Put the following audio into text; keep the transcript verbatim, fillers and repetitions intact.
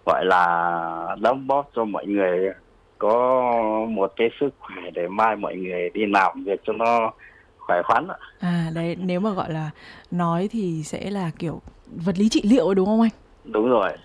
gọi là đóng góp cho mọi người có một cái sức khỏe để mai mọi người đi làm việc cho nó khỏe khoắn ạ. À đấy, nếu mà gọi là nói thì sẽ là kiểu vật lý trị liệu đúng không anh? Đúng rồi.